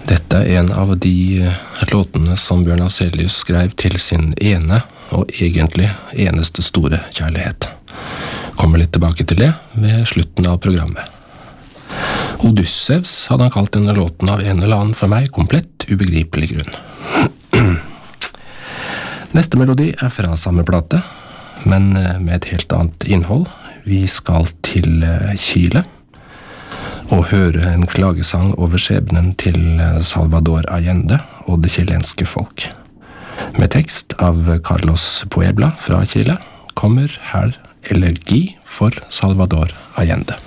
Dette er en av de låtene som Bjørn Afzelius skrev til sin ene og egentlig eneste store kjærlighet. Kommer litt tilbake til det ved slutten av programmet. Odysseus hadde han kalt denne låten av en eller annen for meg komplett ubegripelig grunn. Neste melodi er fra samme plate, men med et helt annet innhold. Vi skal til Chile og høre en klagesang over skjebnen til Salvador Allende og det chilenske folk. Med tekst av Carlos Puebla fra Chile kommer her Elegi for Salvador Allende.